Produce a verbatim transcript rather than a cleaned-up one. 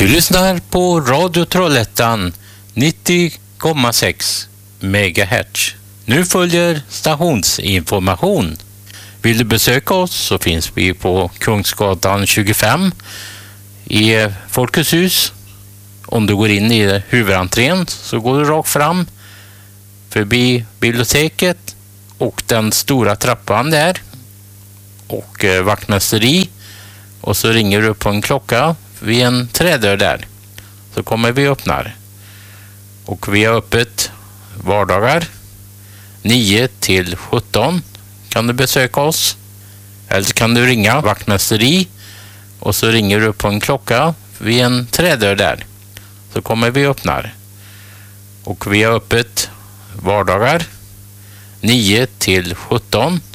Du lyssnar på Radio Trollhättan nittio komma sex megahertz. Nu följer stationsinformation. Vill du besöka oss så finns vi på Kungsgatan tjugofem i Folkets hus. Om du går in i huvudentrén så går du rakt fram förbi biblioteket och den stora trappan där och eh, vaktmästeri, och så ringer du på en klocka vid en trädörr där, så kommer vi öppnar. Och vi har öppet vardagar nio till sjutton kan du besöka oss, eller kan du ringa vaktmästeri och så ringer du på en klocka vid en trädörr där, så kommer vi öppnar. Och vi har öppet vardagar nio till sjutton